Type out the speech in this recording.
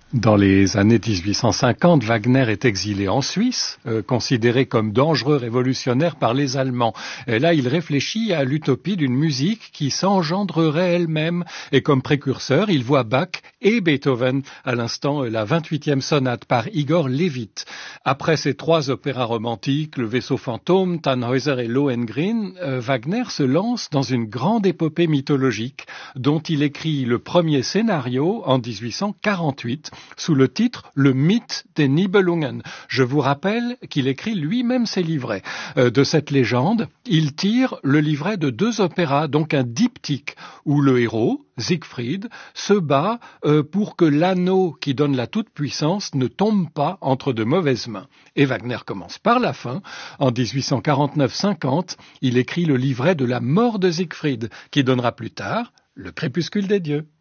Dans les années 1850, Wagner est exilé en Suisse, considéré comme dangereux révolutionnaire par les Allemands. Et là, il réfléchit à l'utopie d'une musique qui s'engendrerait elle-même. Et comme précurseur, il voit Bach et Beethoven, à l'instant la 28e sonate par Igor Levit. Après ces trois opéras romantiques, Le Vaisseau fantôme, Tannhäuser et Lohengrin, Wagner se lance dans une grande épopée mythologique dont il écrit le premier scénario en 1848 sous le titre « Le mythe des Nibelungen ». Je vous rappelle qu'il écrit lui-même ses livrets. De cette légende, il tire le livret de deux opéras, donc un diptyque, où le héros, Siegfried, se bat pour que l'anneau qui donne la toute-puissance ne tombe pas entre de mauvaises mains. Et Wagner commence par la fin. En 1849-50, il écrit le livret de la mort de Siegfried, qui donnera plus tard le crépuscule des dieux.